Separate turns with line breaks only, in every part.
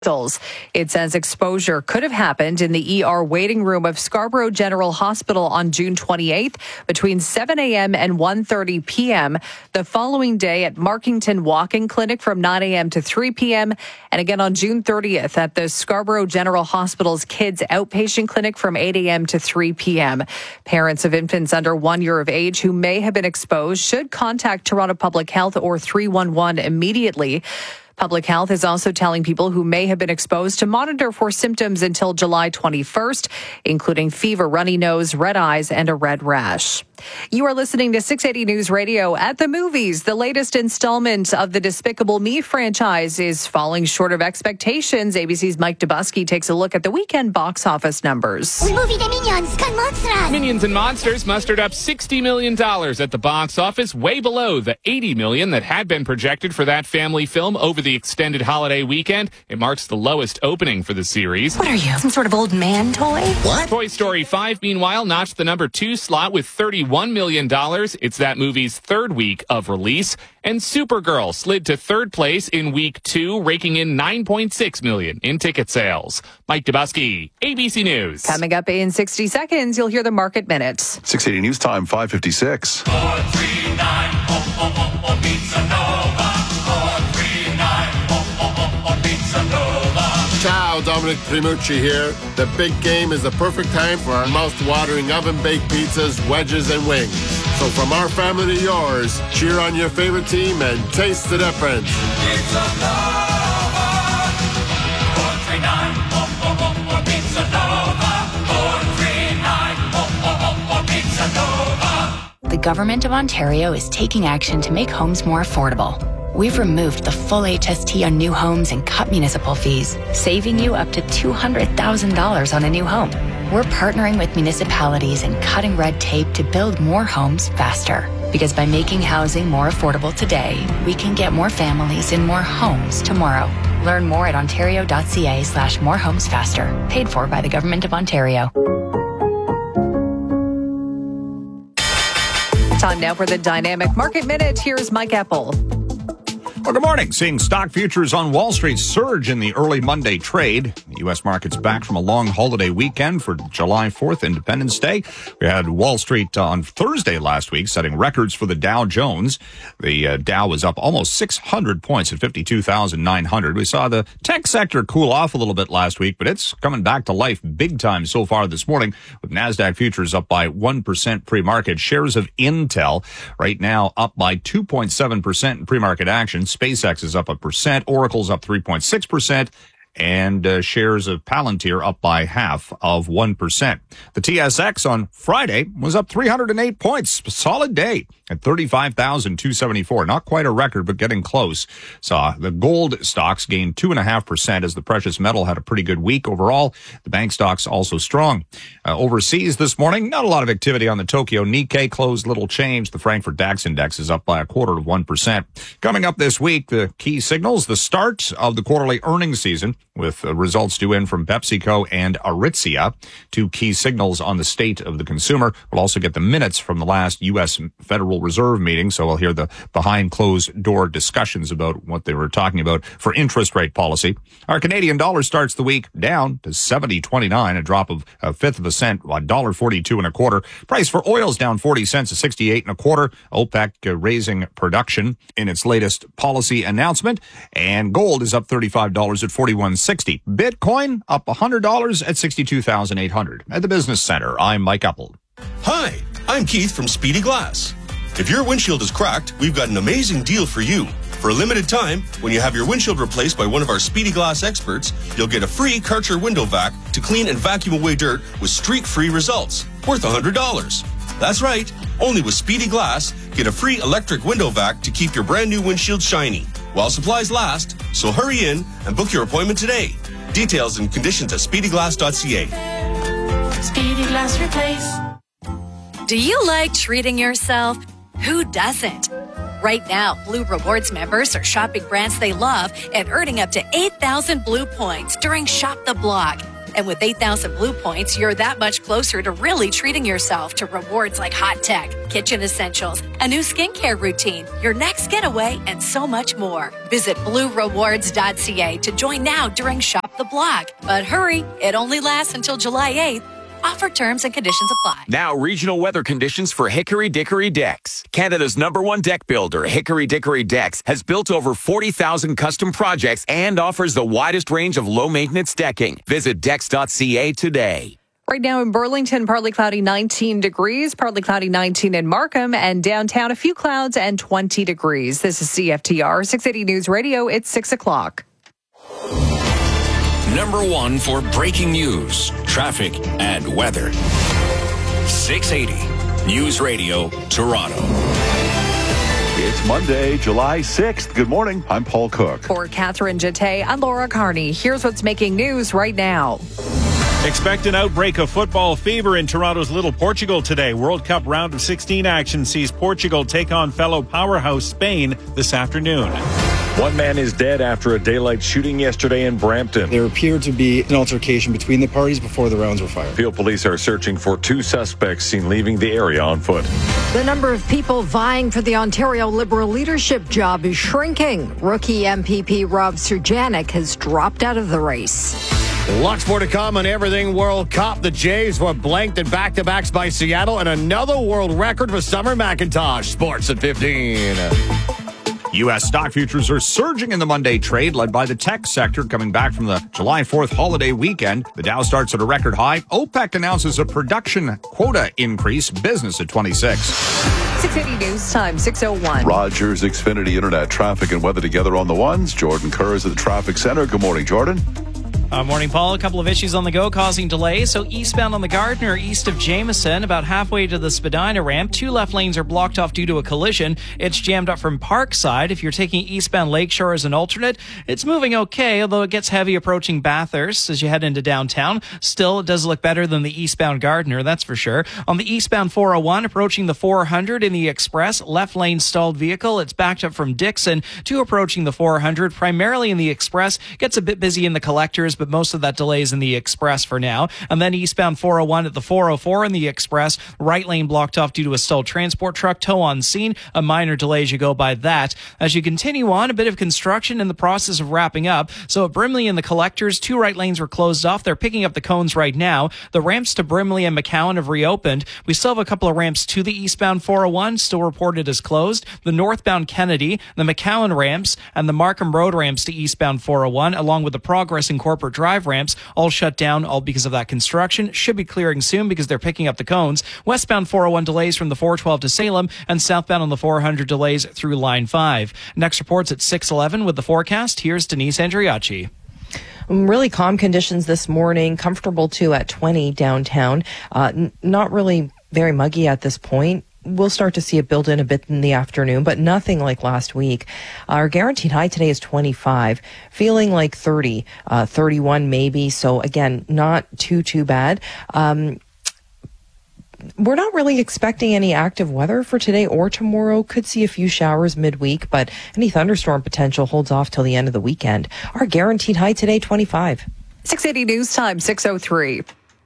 It says exposure could have happened in the ER waiting room of Scarborough General Hospital on June 28th between 7 a.m. and 1:30 p.m. The following day at Markington Walk-in Clinic from 9 a.m. to 3 p.m. And again on June 30th at the Scarborough General Hospital's Kids Outpatient Clinic from 8 a.m. to 3 p.m. Parents of infants under 1 year of age who may have been exposed should contact Toronto Public Health or 311 immediately. Public Health is also telling people who may have been exposed to monitor for symptoms until July 21st, including fever, runny nose, red eyes, and a red rash. You are listening to 680 News Radio. At the movies, the latest installment of the Despicable Me franchise is falling short of expectations. ABC's Mike Dubusky takes a look at the weekend box office numbers.
Minions and Monsters mustered up $60 million at the box office, way below the $80 million that had been projected for that family film over the extended holiday weekend. It marks the lowest opening for the series.
What are you, some sort of old man toy?
What?
Toy Story 5, meanwhile, notched the number 2 slot with $31 million. It's that movie's third week of release. And Supergirl slid to third place in week 2, raking in $9.6 million in ticket sales. Mike Dubusky, ABC News.
Coming up in 60 seconds, you'll hear the market minutes.
680 News Time, 5:56.
439 Pizza Nova. 439 Pizza Nova.
Ciao, Dominic Primucci here. The big game is the perfect time for our mouth-watering oven-baked pizzas, wedges, and wings. So from our family to yours, cheer on your favorite team and taste the difference.
Pizza Nova. 439 Pizza Nova. 439 Pizza Nova.
The Government of Ontario is taking action to make homes more affordable. We've removed the full HST on new homes and cut municipal fees, saving you up to $200,000 on a new home. We're partnering with municipalities and cutting red tape to build more homes faster. Because by making housing more affordable today, we can get more families in more homes tomorrow. Learn more at ontario.ca/morehomesfaster. Paid for by the Government of Ontario.
Time now for the Dynamic Market Minute. Here's Mike Eppel.
Well, good morning. Seeing stock futures on Wall Street surge in the early Monday trade. The U.S. market's back from a long holiday weekend for July 4th, Independence Day. We had Wall Street on Thursday last week setting records for the Dow Jones. The Dow was up almost 600 points at 52,900. We saw the tech sector cool off a little bit last week, but it's coming back to life big time so far this morning, with NASDAQ futures up by 1% pre-market. Shares of Intel right now up by 2.7% in pre-market action. SpaceX is up 1%, Oracle's up 3.6%, and shares of Palantir up by 0.5%. The TSX on Friday was up 308 points. Solid day at 35,274. Not quite a record, but getting close. So the gold stocks gained 2.5% as the precious metal had a pretty good week overall. The bank stocks also strong. Overseas this morning, not a lot of activity on the Tokyo Nikkei. Closed little change. The Frankfurt DAX index is up by 0.25%. Coming up this week, the key signals, the start of the quarterly earnings season, with results due in from PepsiCo and Aritzia, two key signals on the state of the consumer. We'll also get the minutes from the last U.S. Federal Reserve meeting, so we'll hear the behind-closed-door discussions about what they were talking about for interest rate policy. Our Canadian dollar starts the week down to 70.29, a drop of a fifth of a cent, $1.42.25. Price for oil's down 40 cents to 68.25. OPEC raising production in its latest policy announcement, and gold is up $35 at 41.60. Bitcoin up $100 at 62,800. At the Business Center, I'm Mike Eppel.
Hi, I'm Keith from Speedy Glass. If your windshield is cracked, we've got an amazing deal for you. For a limited time, when you have your windshield replaced by one of our Speedy Glass experts, you'll get a free Karcher window vac to clean and vacuum away dirt with streak-free results, worth $100. That's right, only with Speedy Glass, get a free electric window vac to keep your brand new windshield shiny while supplies last, so hurry in and book your appointment today. Details and conditions at speedyglass.ca.
Speedy Glass Replace.
Do you like treating yourself? Who doesn't? Right now, Blue Rewards members are shopping brands they love and earning up to 8,000 Blue points during Shop the Block. And with 8,000 Blue points, you're that much closer to really treating yourself to rewards like hot tech, kitchen essentials, a new skincare routine, your next getaway, and so much more. Visit bluerewards.ca to join now during Shop the Block. But hurry, it only lasts until July 8th. Offer terms and conditions apply.
Now, regional weather conditions for Hickory Dickory Decks. Canada's #1 deck builder, Hickory Dickory Decks, has built over 40,000 custom projects and offers the widest range of low-maintenance decking. Visit decks.ca today.
Right now in Burlington, partly cloudy 19 degrees, partly cloudy 19 in Markham, and downtown a few clouds and 20 degrees. This is CFTR 680 News Radio. It's 6 o'clock.
#1 for breaking news, traffic, and weather. 680 News Radio, Toronto.
It's Monday, July 6th. Good morning. I'm Paul Cook.
For Catherine Jette, I'm Laura Carney. Here's what's making news right now.
Expect an outbreak of football fever in Toronto's Little Portugal today. World Cup round of 16 action sees Portugal take on fellow powerhouse Spain this afternoon.
One man is dead after a daylight shooting yesterday in Brampton.
There appeared to be an altercation between the parties before the rounds were fired.
Peel police are searching for 2 suspects seen leaving the area on foot.
The number of people vying for the Ontario Liberal leadership job is shrinking. Rookie MPP Rob Surjanic has dropped out of the race.
Lots more to come on everything World Cup. The Jays were blanked in back-to-backs by Seattle, and another world record for Summer McIntosh. Sports at 15.
U.S. stock futures are surging in the Monday trade, led by the tech sector coming back from the July 4th holiday weekend. The Dow starts at a record high. OPEC announces a production quota increase. Business at 26.
680 News Time, 6:01.
Rogers Xfinity Internet traffic and weather together on the ones. Jordan Kerr is at the traffic center. Good morning, Jordan.
Morning, Paul. A couple of issues on the go causing delays. So eastbound on the Gardiner, east of Jameson, about halfway to the Spadina ramp, 2 left lanes are blocked off due to a collision. It's jammed up from Parkside. If you're taking eastbound Lakeshore as an alternate, it's moving okay, although it gets heavy approaching Bathurst as you head into downtown. Still, it does look better than the eastbound Gardiner, that's for sure. On the eastbound 401, approaching the 400 in the Express, left lane stalled vehicle. It's backed up from Dixon to approaching the 400, primarily in the Express. Gets a bit busy in the collectors, but most of that delay is in the Express for now. And then eastbound 401 at the 404 in the Express, right lane blocked off due to a stalled transport truck, tow on scene, a minor delay as you go by that. As you continue on, a bit of construction in the process of wrapping up. So at Brimley and the collectors, 2 right lanes were closed off. They're picking up the cones right now. The ramps to Brimley and McCowan have reopened. We still have a couple of ramps to the eastbound 401, still reported as closed. The northbound Kennedy, the McCowan ramps, and the Markham Road ramps to eastbound 401, along with the Progress and Corporate Drive ramps, all shut down, all because of that construction. Should be clearing soon because they're picking up the cones. Westbound 401 delays from the 412 to Salem, and southbound on the 400 delays through Line 5. Next reports at 6:11 with the forecast. Here's Denise Andriacci.
Really calm conditions this morning, comfortable too at 20 downtown. Not really very muggy at this point. We'll start to see it build in a bit in the afternoon, but nothing like last week. Our guaranteed high today is 25, feeling like 30, 31 maybe. So again, not too bad. We're not really expecting any active weather for today or tomorrow. Could see a few showers midweek, but any thunderstorm potential holds off till the end of the weekend. Our guaranteed high today, 25.
680 News Time, 6:03.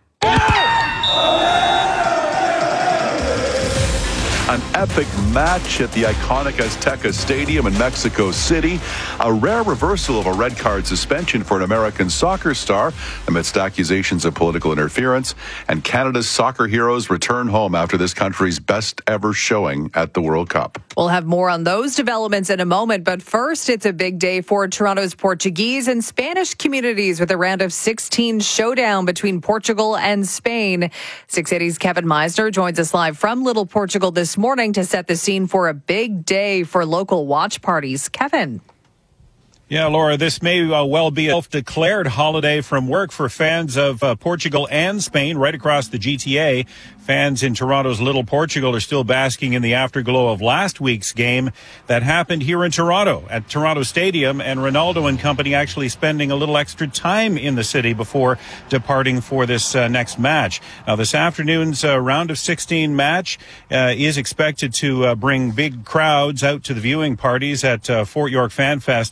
An epic match at the iconic Azteca Stadium in Mexico City. A rare reversal of a red card suspension for an American soccer star amidst accusations of political interference. And Canada's soccer heroes return home after this country's best ever showing at the World Cup.
We'll have more on those developments in a moment. But first, it's a big day for Toronto's Portuguese and Spanish communities with a round of 16 showdown between Portugal and Spain. 680's Kevin Meisner joins us live from Little Portugal this morning to set the scene for a big day for local watch parties. Kevin.
Yeah, Laura, this may well be a self-declared holiday from work for fans of Portugal and Spain right across the GTA. Fans in Toronto's Little Portugal are still basking in the afterglow of last week's game that happened here in Toronto at Toronto Stadium, and Ronaldo and company actually spending a little extra time in the city before departing for this next match. Now, this afternoon's round of 16 match is expected to bring big crowds out to the viewing parties at Fort York Fan Fest and Nathan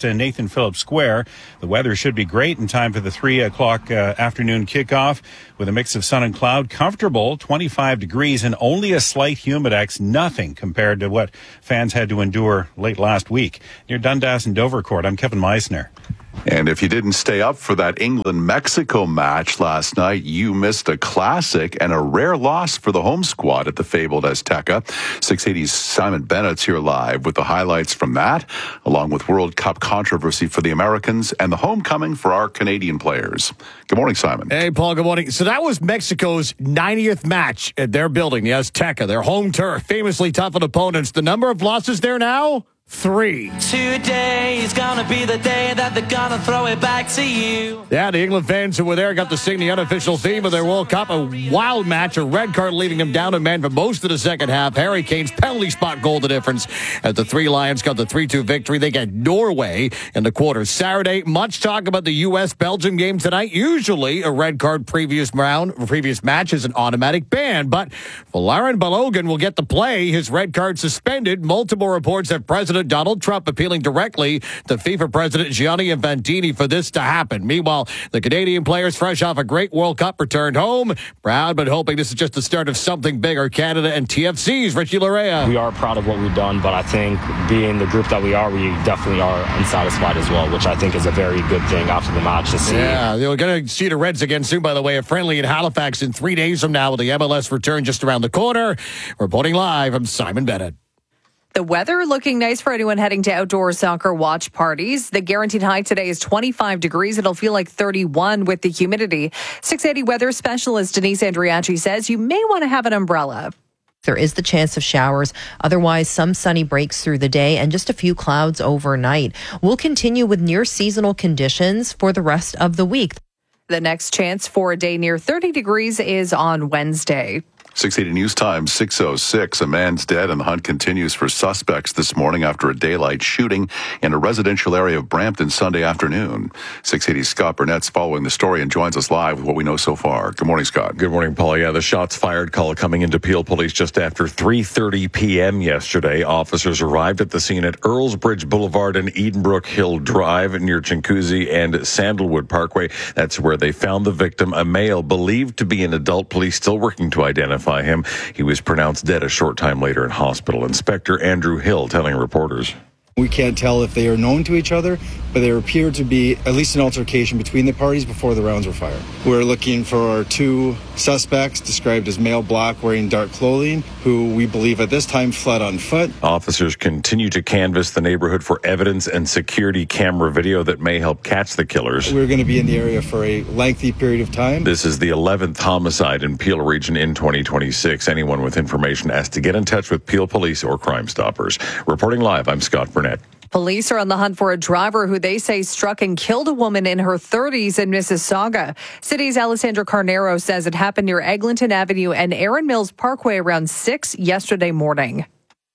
in Phillips Square. The weather should be great in time for the 3 o'clock afternoon kickoff with a mix of sun and cloud. Comfortable, 25 degrees, and only a slight humidex. Nothing compared to what fans had to endure late last week. Near Dundas and Dovercourt, I'm Kevin Meisner.
And if you didn't stay up for that England-Mexico match last night, you missed a classic and a rare loss for the home squad at the fabled Azteca. 680's Simon Bennett's here live with the highlights from that, along with World Cup controversy for the Americans and the homecoming for our Canadian players. Good morning, Simon.
Hey, Paul, good morning. So that was Mexico's 90th match at their building, the Azteca, their home turf, famously tough on opponents. The number of losses there now? 3.
Today is gonna be the day that they're gonna throw it back to you.
Yeah, the England fans who were there got to sing the unofficial theme of their World Cup. A wild match, a red card leaving them down a man for most of the second half. Harry Kane's penalty spot goal the difference as the Three Lions got the 3-2 victory. They get Norway in the quarters. Saturday, much talk about the U.S.-Belgium game tonight. Usually a red card previous match is an automatic ban, but Valerian Balogun will get to play. His red card suspended. Multiple reports have President Donald Trump appealing directly to FIFA President Gianni Infantino for this to happen. Meanwhile, the Canadian players, fresh off a great World Cup, returned home. Proud, but hoping this is just the start of something bigger. Canada and TFC's Richie Larea.
We are proud of what we've done, but I think being the group that we are, we definitely are unsatisfied as well, which I think is a very good thing after the match to see.
Yeah, they're going to see the Reds again soon, by the way. A friendly in Halifax in 3 days from now with the MLS return just around the corner. Reporting live, I'm Simon Bennett.
The weather looking nice for anyone heading to outdoor soccer watch parties. The guaranteed high today is 25 degrees. It'll feel like 31 with the humidity. 680 weather specialist Denise Andriachi says you may want to have an umbrella.
There is the chance of showers. Otherwise, some sunny breaks through the day and just a few clouds overnight. We'll continue with near seasonal conditions for the rest of the week.
The next chance for a day near 30 degrees is on Wednesday.
680 News Time, 6:06. A man's dead and the hunt continues for suspects this morning after a daylight shooting in a residential area of Brampton Sunday afternoon. 680's Scott Burnett's following the story and joins us live with what we know so far. Good morning, Scott.
Good morning, Paul. Yeah, the shots fired call coming into Peel Police just after 3:30 p.m. yesterday. Officers arrived at the scene at Earlsbridge Boulevard and Edenbrook Hill Drive near Chinguacousy and Sandalwood Parkway. That's where they found the victim, a male believed to be an adult. Police still working to identify him. He was pronounced dead a short time later in hospital. Inspector Andrew Hill telling reporters.
We can't tell if they are known to each other, but there appeared to be at least an altercation between the parties before the rounds were fired. We're looking for 2 suspects described as male black wearing dark clothing who we believe at this time fled on foot.
Officers continue to canvass the neighborhood for evidence and security camera video that may help catch the killers.
We're going to be in the area for a lengthy period of time.
This is the 11th homicide in Peel region in 2026. Anyone with information has to get in touch with Peel Police or Crime Stoppers. Reporting live, I'm Scott Burnett.
Police are on the hunt for a driver who they say struck and killed a woman in her 30s in Mississauga. City's Alessandra Carnero says it happened near Eglinton Avenue and Erin Mills Parkway around 6 yesterday morning.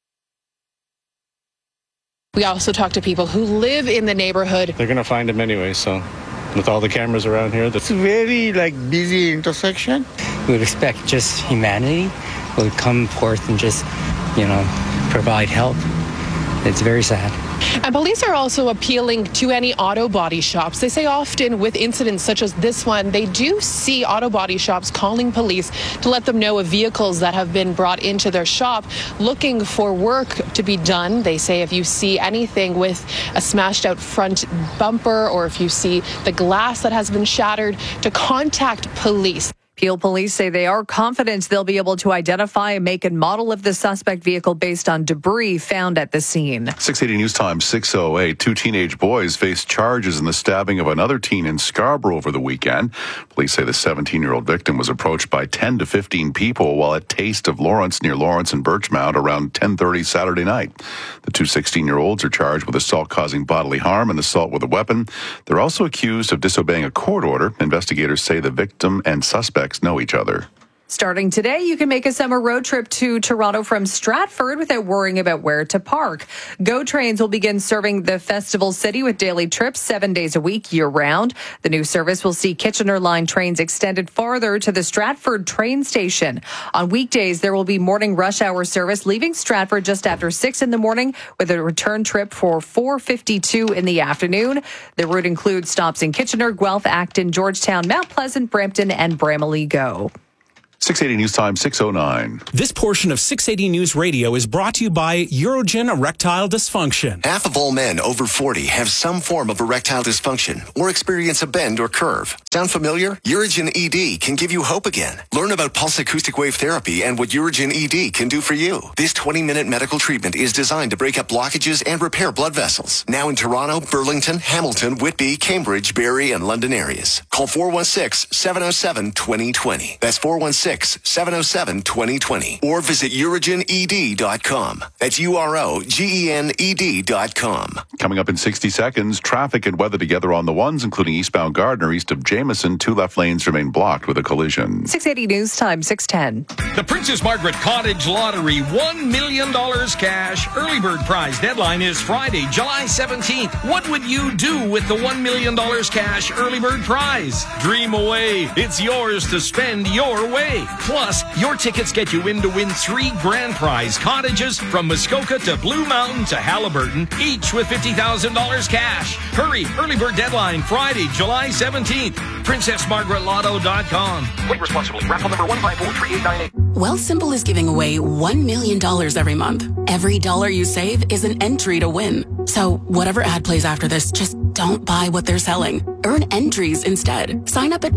We also talked to people who live in the neighborhood.
They're going to find him anyway, so with all the cameras around here.
It's a very busy intersection.
We would expect just humanity would come forth and just, provide help. It's very sad.
And police are also appealing to any auto body shops. They say often with incidents such as this one, they do see auto body shops calling police to let them know of vehicles that have been brought into their shop looking for work to be done. They say if you see anything with a smashed out front bumper or if you see the glass that has been shattered, to contact police.
Peel Police say they are confident they'll be able to identify a make and model of the suspect vehicle based on debris found at the scene.
680 News Time, 6:08. 2 teenage boys faced charges in the stabbing of another teen in Scarborough over the weekend. Police say the 17-year-old victim was approached by 10 to 15 people while at Taste of Lawrence near Lawrence and Birchmount around 10:30 Saturday night. The 2 16-year-olds are charged with assault causing bodily harm and assault with a weapon. They're also accused of disobeying a court order. Investigators say the victim and suspect know each other.
Starting today, you can make a summer road trip to Toronto from Stratford without worrying about where to park. GO Trains will begin serving the festival city with daily trips 7 days a week, year-round. The new service will see Kitchener Line trains extended farther to the Stratford train station. On weekdays, there will be morning rush hour service leaving Stratford just after 6 in the morning with a return trip for 4:52 in the afternoon. The route includes stops in Kitchener, Guelph, Acton, Georgetown, Mount Pleasant, Brampton, and Bramalea-Go.
680 News Time, 6:09.
This portion of 680 News Radio is brought to you by Urogen Erectile Dysfunction.
Half of all men over 40 have some form of erectile dysfunction or experience a bend or curve. Sound familiar? Urogen ED can give you hope again. Learn about pulse acoustic wave therapy and what Urogen ED can do for you. This 20-minute medical treatment is designed to break up blockages and repair blood vessels. Now in Toronto, Burlington, Hamilton, Whitby, Cambridge, Barrie, and London areas. Call 416-707-2020. That's 416-707-2020. Or visit urogened.com. That's UROGENED.com.
Coming up in 60 seconds, traffic and weather together on the ones, including eastbound Gardner, east of Jameson. 2 left lanes remain blocked with a collision.
680 News Time, 6:10.
The Princess Margaret Cottage Lottery, $1 million cash. Early bird prize deadline is Friday, July 17th. What would you do with the $1 million cash early bird prize? Dream away. It's yours to spend your way. Plus, your tickets get you in to win 3 grand prize cottages from Muskoka to Blue Mountain to Halliburton, each with $50,000 cash. Hurry, early bird deadline Friday, July 17th. PrincessMargaretLotto.com. Play responsibly. Raffle number 1543898.
Wealthsimple is giving away $1 million every month. Every dollar you save is an entry to win. So whatever ad plays after this, just don't buy what they're selling. Earn entries instead. Sign up at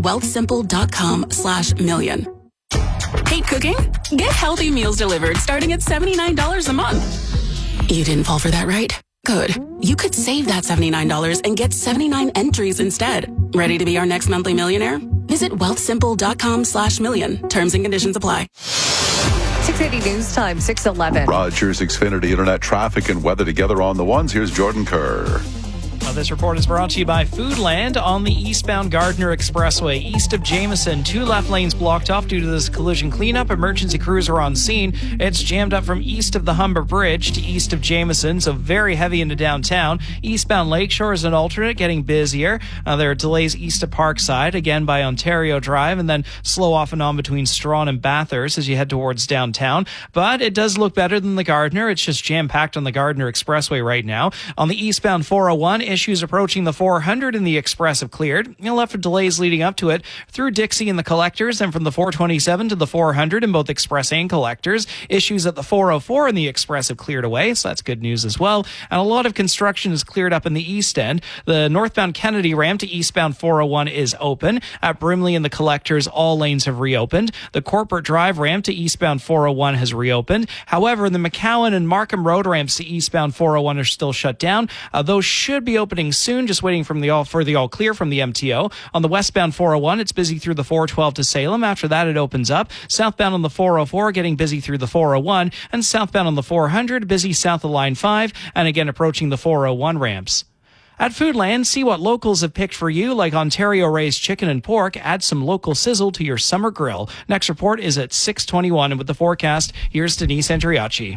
wealthsimple.com/million. Hate cooking? Get healthy meals delivered starting at $79 a month. You didn't fall for that, right? Good. You could save that $79 and get 79 entries instead. Ready to be our next monthly millionaire? Visit wealthsimple.com/million. Terms and conditions apply.
680 News Time, 6:11.
Rogers Xfinity Internet traffic and weather together on the ones. Here's Jordan Kerr.
This report is brought to you by Foodland on the eastbound Gardner Expressway. East of Jameson, 2 left lanes blocked off due to this collision cleanup. Emergency crews are on scene. It's jammed up from east of the Humber Bridge to east of Jameson, so very heavy into downtown. Eastbound Lakeshore is an alternate, getting busier. There are delays east of Parkside, again by Ontario Drive, and then slow off and on between Strawn and Bathurst as you head towards downtown. But it does look better than the Gardner. It's just jam-packed on the Gardner Expressway right now. On the eastbound 401, issues approaching the 400 in the Express have cleared. You'll have delays leading up to it through Dixie and the Collectors, and from the 427 to the 400 in both Express and Collectors. Issues at the 404 in the Express have cleared away, so that's good news as well. And a lot of construction is cleared up in the East End. The northbound Kennedy ramp to eastbound 401 is open. At Brimley and the Collectors, all lanes have reopened. The Corporate Drive ramp to eastbound 401 has reopened. However, the McCowan and Markham Road ramps to eastbound 401 are still shut down. Those should be opening soon, just waiting for the all clear from the MTO. On the westbound 401, it's busy through the 412 to Salem. After that, it opens up. Southbound on the 404, getting busy through the 401, and southbound on the 400, busy south of Line 5, and again approaching the 401 ramps. At Foodland, see what locals have picked for you, like Ontario-raised chicken and pork. Add some local sizzle to your summer grill. Next report is at 6:21, and with the forecast, here's Denise Andriacci.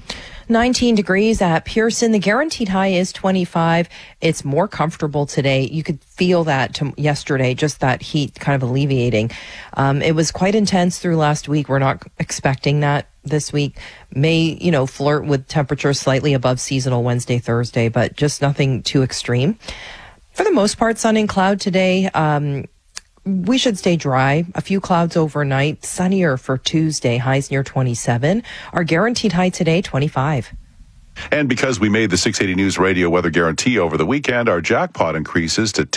19 degrees at Pearson. The guaranteed high is 25. It's more comfortable today. You could feel that yesterday, just that heat kind of alleviating. It was quite intense through last week. We're not expecting that this week. May, flirt with temperatures slightly above seasonal Wednesday, Thursday, but just nothing too extreme. For the most part, sun and cloud today. We should stay dry. A few clouds overnight. Sunnier for Tuesday. Highs near 27. Our guaranteed high today, 25.
And because we made the 680 News Radio weather guarantee over the weekend, our jackpot increases to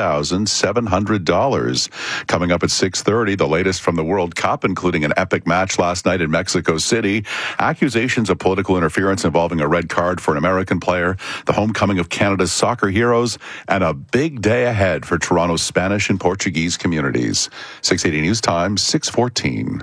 $10,700. Coming up at 6:30, the latest from the World Cup, including an epic match last night in Mexico City, accusations of political interference involving a red card for an American player, the homecoming of Canada's soccer heroes, and a big day ahead for Toronto's Spanish and Portuguese communities. 680 News Time, 6:14.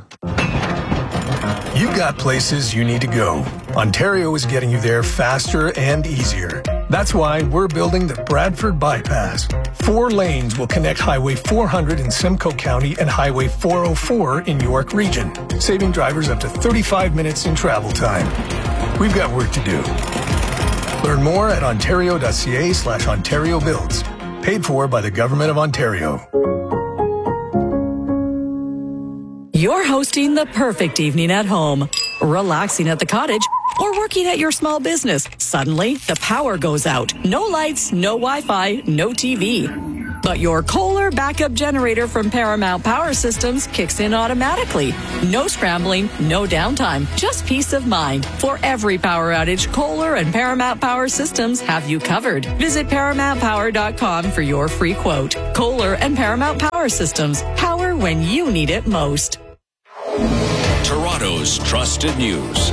You've got places you need to go. Ontario is getting you there faster and easier.
That's why we're building the Bradford Bypass. 4 lanes will connect Highway 400 in Simcoe County and Highway 404 in York Region, saving drivers up to 35 minutes in travel time. We've got work to do. Learn more at ontario.ca/Ontario Builds. Paid for by the Government of Ontario.
You're hosting the perfect evening at home, relaxing at the cottage, or working at your small business. Suddenly, the power goes out. No lights, no Wi-Fi, no TV. But your Kohler backup generator from Paramount Power Systems kicks in automatically. No scrambling, no downtime, just peace of mind. For every power outage, Kohler and Paramount Power Systems have you covered. Visit ParamountPower.com for your free quote. Kohler and Paramount Power Systems. Power when you need it most.
Toronto's trusted news.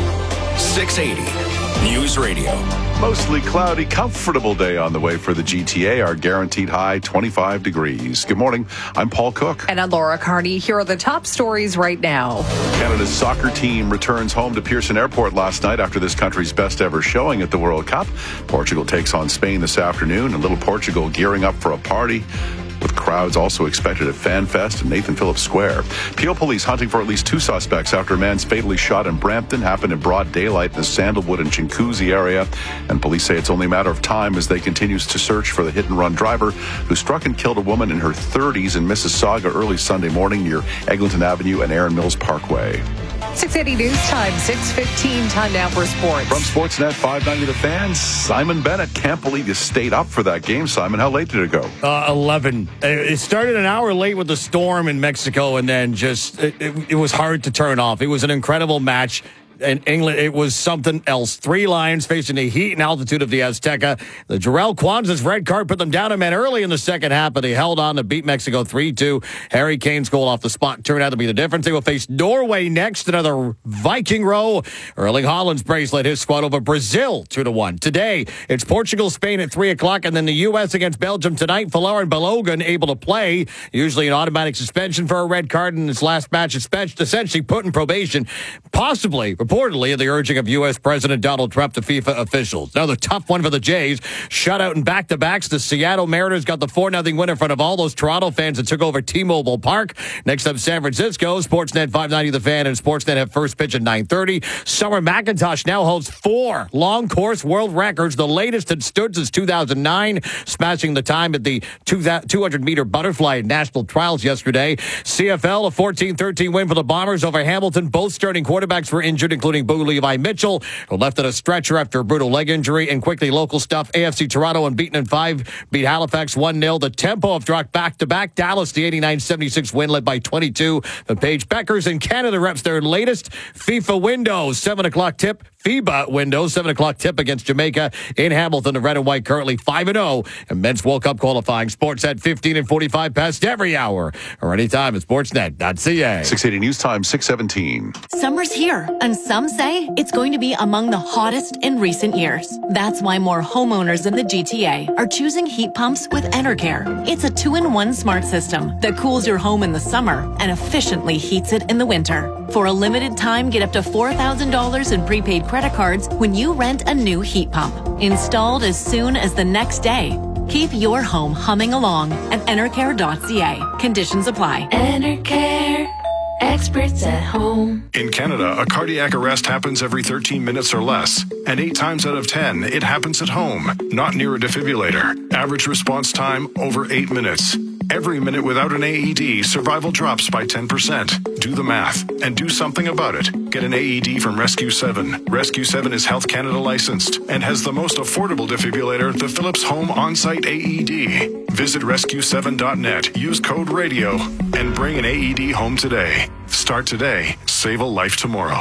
680 News Radio.
Mostly cloudy, comfortable day on the way for the GTA. Our guaranteed high, 25 degrees. Good morning. I'm Paul Cook.
And I'm Laura Carney. Here are the top stories right now.
Canada's soccer team returns home to Pearson Airport last night after this country's best ever showing at the World Cup. Portugal takes on Spain this afternoon, and little Portugal gearing up for a party, with crowds also expected at FanFest and Nathan Phillips Square. Peel police hunting for at least 2 suspects after a man's fatally shot in Brampton happened in broad daylight in the Sandalwood and Chinguacousy area. And police say it's only a matter of time as they continue to search for the hit-and-run driver who struck and killed a woman in her 30s in Mississauga early Sunday morning near Eglinton Avenue and Erin Mills Parkway.
680 News Time, 6:15, time now for sports.
From Sportsnet 590 The Fans, Simon Bennett. Can't believe you stayed up for that game, Simon. How late did it go?
11. It started an hour late with the storm in Mexico, and then just it was hard to turn off. It was an incredible match. In England, it was something else. 3 Lions facing the heat and altitude of the Azteca. The Jarrell Kwanzaa's red card put them down a man early in the second half, but they held on to beat Mexico 3-2. Harry Kane's goal off the spot turned out to be the difference. They will face Norway next, another Viking row. Erling Haaland's brace led his squad over Brazil 2-1. Today, it's Portugal, Spain at 3 o'clock, and then the U.S. against Belgium tonight. Folarin Balogun able to play, usually an automatic suspension for a red card in his last match. Essentially put in probation, possibly, reportedly, at the urging of U.S. President Donald Trump to FIFA officials. Another tough one for the Jays. Shutout in back-to-backs. The Seattle Mariners got the 4-0 win in front of all those Toronto fans that took over T-Mobile Park. Next up, San Francisco. Sportsnet 590 The Fan and Sportsnet have first pitch at 9:30. Summer McIntosh now holds 4 long-course world records, the latest had stood since 2009, smashing the time at the 200-meter butterfly national trials yesterday. CFL, a 14-13 win for the Bombers over Hamilton. Both starting quarterbacks were injured, including Boo Levi Mitchell, who left on a stretcher after a brutal leg injury. And quickly, local stuff. AFC Toronto unbeaten in 5 beat Halifax 1-0. The tempo have dropped back-to-back. Dallas, the 89-76 win led by 22. The Paige Beckers in Canada reps their latest FIFA window. 7 o'clock tip. FIBA window, 7 o'clock tip against Jamaica in Hamilton. The red and white currently 5-0 in men's World Cup qualifying. Sports at 15 and 45 past every hour or anytime at sportsnet.ca.
680 News Time, 6:17.
Summer's here, and some say it's going to be among the hottest in recent years. That's why more homeowners in the GTA are choosing heat pumps with Enercare. It's a 2-in-1 smart system that cools your home in the summer and efficiently heats it in the winter. For a limited time, get up to $4,000 in prepaid credit cards when you rent a new heat pump. Installed as soon as the next day. Keep your home humming along at Enercare.ca. Conditions apply.
Enercare. Experts at home.
In Canada, a cardiac arrest happens every 13 minutes or less, and 8 times out of 10, it happens at home, not near a defibrillator. Average response time, over 8 minutes. Every minute without an AED, survival drops by 10%. Do the math and do something about it. Get an AED from Rescue 7. Rescue 7 is Health Canada licensed and has the most affordable defibrillator, the Philips Home On-Site AED. Visit rescue7.net, use code RADIO, and bring an AED home today. Start today, save a life tomorrow.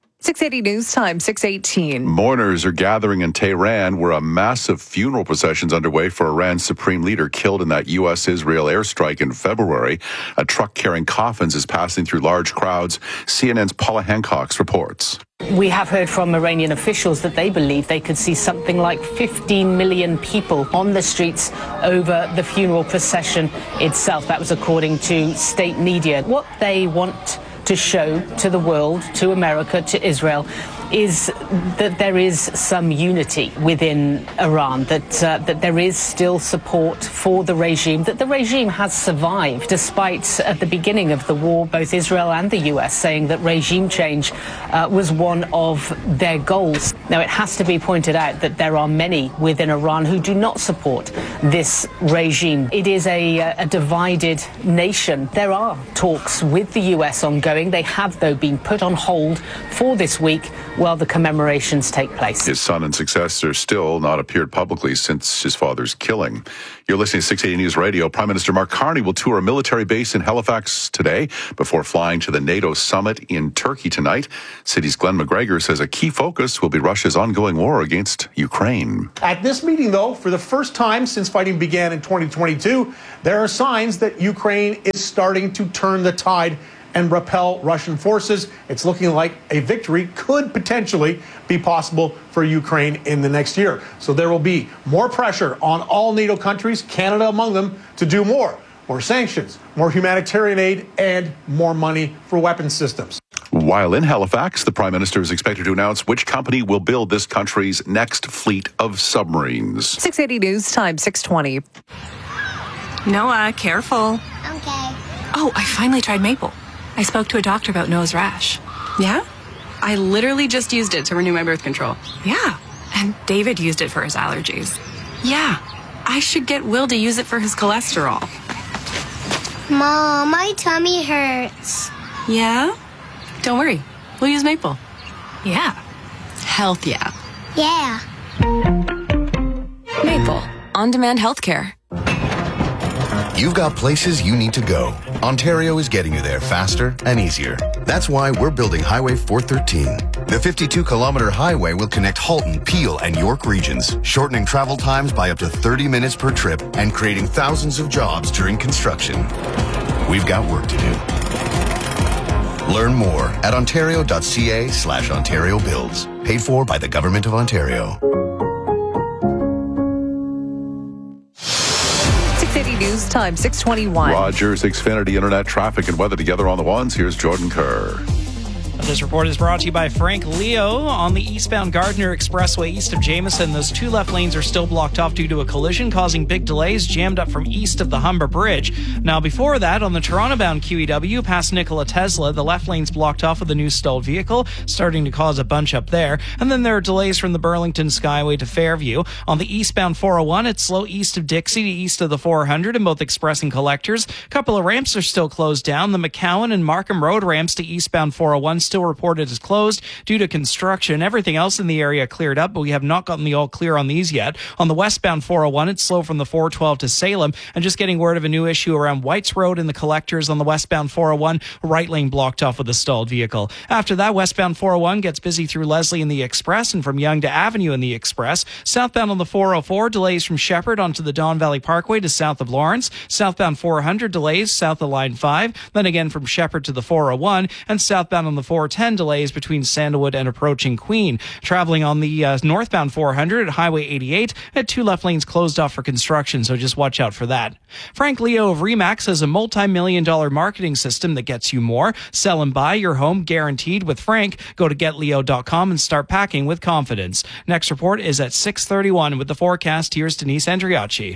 680 News Time, 6:18.
Mourners are gathering in Tehran where a massive funeral procession's underway for Iran's supreme leader killed in that U.S.-Israel airstrike in February. A truck carrying coffins is passing through large crowds. CNN's Paula Hancock reports.
We have heard from Iranian officials that they believe they could see something like 15 million people on the streets over the funeral procession itself. That was according to state media. What they want to show to the world, to America, to Israel, is that there is some unity within Iran, that there is still support for the regime, that the regime has survived despite at the beginning of the war both Israel and the US saying that regime change was one of their goals. Now, it has to be pointed out that there are many within Iran who do not support this regime. It is a divided nation. There are talks with the US ongoing. They have, though, been put on hold for this week while the commemorations take place.
His son and successor still not appeared publicly since his father's killing. You're listening to 680 News Radio. Prime Minister Mark Carney will tour a military base in Halifax today before flying to the NATO summit in Turkey tonight. City's Glenn McGregor says a key focus will be Russia's ongoing war against Ukraine.
At this meeting, though, for the first time since fighting began in 2022, there are signs that Ukraine is starting to turn the tide and repel Russian forces. It's looking like a victory could potentially be possible for Ukraine in the next year. So there will be more pressure on all NATO countries, Canada among them, to do more. More sanctions, more humanitarian aid, and more money for weapons systems.
While in Halifax, the Prime Minister is expected to announce which company will build this country's next fleet of submarines.
680 News Time, 6:20.
Noah, careful.
Okay.
Oh, I finally tried maple. I spoke to a doctor about nose rash.
Yeah?
I literally just used it to renew my birth control. Yeah. And David used it for his allergies. Yeah. I should get Will to use it for his cholesterol.
Mom, my tummy hurts.
Yeah? Don't worry. We'll use maple. Yeah. Health, yeah.
Yeah.
Maple. On-demand healthcare.
You've got places you need to go. Ontario is getting you there faster and easier. That's why we're building Highway 413. The 52-kilometer highway will connect Halton, Peel, and York regions, shortening travel times by up to 30 minutes per trip and creating thousands of jobs during construction. We've got work to do. Learn more at ontario.ca/Ontario Builds. Paid for by the Government of Ontario.
680 News Time, 6:21.
Rogers, Xfinity, Internet, traffic, and weather together on the ones. Here's Jordan Kerr.
This report is brought to you by Frank Leo. On the eastbound Gardiner Expressway east of Jameson, those two left lanes are still blocked off due to a collision, causing big delays, jammed up from east of the Humber Bridge. Now, before that, on the Toronto-bound QEW past Nikola Tesla, the left lane's blocked off with a new stalled vehicle, starting to cause a bunch up there. And then there are delays from the Burlington Skyway to Fairview. On the eastbound 401, it's slow east of Dixie to east of the 400 in both Express and Collectors. A couple of ramps are still closed down. The McCowan and Markham Road ramps to eastbound 401 still reported as closed due to construction. Everything else in the area cleared up, but we have not gotten the all clear on these yet. On the westbound 401, it's slow from the 412 to Salem, and just getting word of a new issue around Whites Road in the Collectors on the westbound 401, right lane blocked off with a stalled vehicle. After that, westbound 401 gets busy through Leslie in the Express and from Yonge to Avenue in the Express. Southbound on the 404, delays from Shepherd onto the Don Valley Parkway to south of Lawrence. Southbound 400, delays south of Line 5, then again from Shepherd to the 401, and southbound on the 410, delays between Sandalwood and approaching Queen. Traveling on the northbound 400 at Highway 88, had two left lanes closed off for construction, so just watch out for that. Frank Leo of Remax has a multi-million-dollar marketing system that gets you more. Sell and buy your home guaranteed with Frank. Go to getleo.com and start packing with confidence. Next report is at 6:31 with the forecast. Here's Denise Andriacci.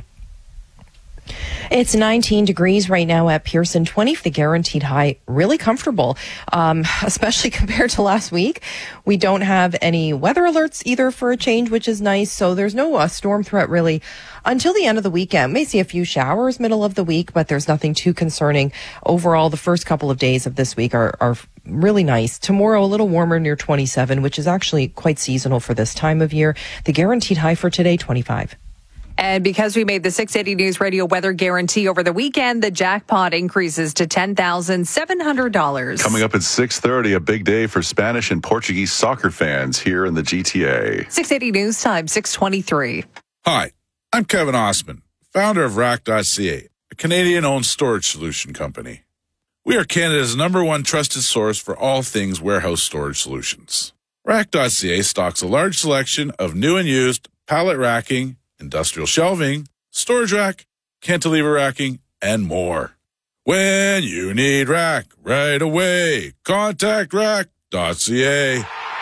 It's 19 degrees right now at Pearson, 20 for the guaranteed high. Really comfortable, especially compared to last week. We don't have any weather alerts either for a change, which is nice. So there's no storm threat really until the end of the weekend. May see a few showers middle of the week, but there's nothing too concerning. Overall, the first couple of days of this week are really nice. Tomorrow, a little warmer near 27, which is actually quite seasonal for this time of year. The guaranteed high for today, 25.
And because we made the 680 News Radio weather guarantee over the weekend, the jackpot increases to $10,700.
Coming up at 6:30, a big day for Spanish and Portuguese soccer fans here in the GTA.
680 News Time, 6:23.
Hi, I'm Kevin Osman, founder of Rack.ca, a Canadian-owned storage solution company. We are Canada's #1 trusted source for all things warehouse storage solutions. Rack.ca stocks a large selection of new and used pallet racking, industrial shelving, storage rack, cantilever racking, and more. When you need rack right away, contact Rack.ca.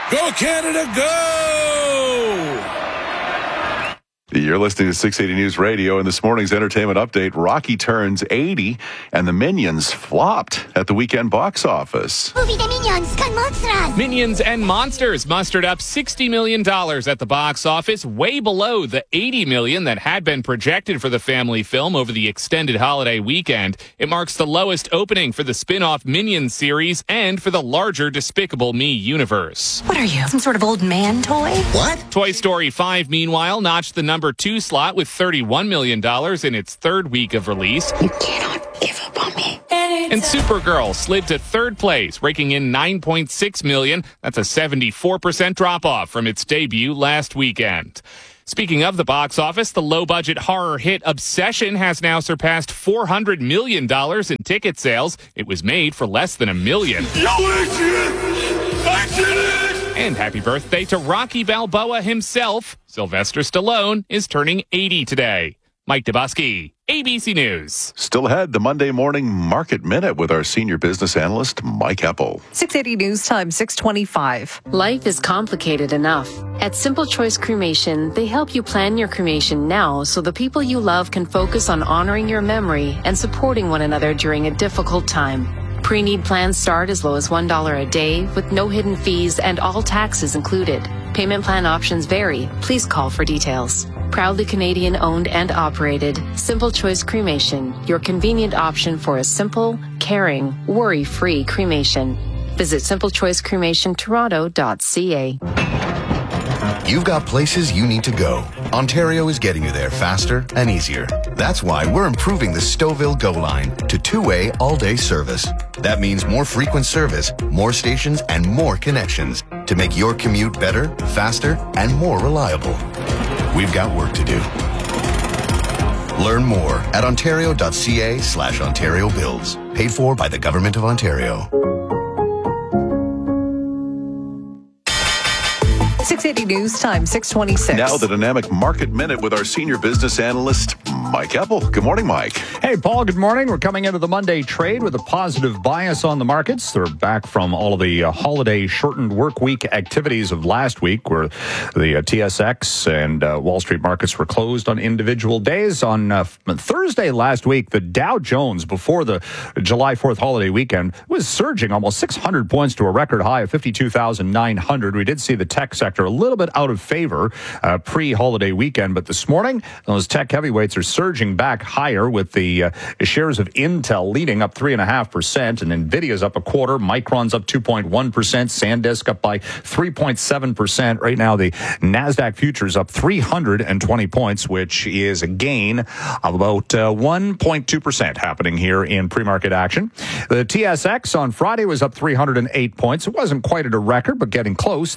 Go Canada, go!
You're listening to 680 News Radio, and this morning's entertainment update, Rocky turns 80, and the Minions flopped at the weekend box office.
Movie de Minions con monsters.
Minions and Monsters mustered up $60 million at the box office, way below the $80 million that had been projected for the family film over the extended holiday weekend. It marks the lowest opening for the spin-off Minions series and for the larger Despicable Me universe.
What are you, some sort of old man toy?
What? Toy Story 5, meanwhile, notched the number 2 slot with $31 million in its third week of release.
You cannot give up on me.
And Supergirl slid to third place, raking in $9.6 million. That's a 74% drop-off from its debut last weekend. Speaking of the box office, the low-budget horror hit Obsession has now surpassed $400 million in ticket sales. It was made for less than $1 million. And happy birthday to Rocky Balboa himself. Sylvester Stallone is turning 80 today. Mike Dubosky, ABC News.
Still ahead, the Monday Morning Market Minute with our senior business analyst, Mike Eppel.
680 News Time, 625.
Life is complicated enough. At Simple Choice Cremation, they help you plan your cremation now so the people you love can focus on honoring your memory and supporting one another during a difficult time. Pre-need plans start as low as $1 a day with no hidden fees and all taxes included. Payment plan options vary. Please call for details. Proudly Canadian owned and operated, Simple Choice Cremation, your convenient option for a simple, caring, worry-free cremation. Visit simplechoicecremationtoronto.ca.
You've got places you need to go. Ontario is getting you there faster and easier. That's why we're improving the Stouffville GO line to two-way all-day service. That means more frequent service, more stations, and more connections to make your commute better, faster, and more reliable. We've got work to do. Learn more at ontario.ca/Ontario Builds. Paid for by the Government of Ontario.
680 News Time, 626.
Now the Dynamic Market Minute with our senior business analyst, Mike Eppel. Good morning, Mike.
Hey, Paul, good morning. We're coming into the Monday trade with a positive bias on the markets. They're back from all of the holiday shortened work week activities of last week, where the TSX and Wall Street markets were closed on individual days. On Thursday last week, the Dow Jones, before the July 4th holiday weekend, was surging almost 600 points to a record high of 52,900. We did see the tech sector a little bit out of favor pre-holiday weekend, but this morning, those tech heavyweights are surging back higher, with the shares of Intel leading up 3.5%, and Nvidia's up 0.25%, Micron's up 2.1%, SanDisk up by 3.7%. Right now, the NASDAQ futures up 320 points, which is a gain of about 1.2% happening here in pre-market action. The TSX on Friday was up 308 points. It wasn't quite at a record, but getting close,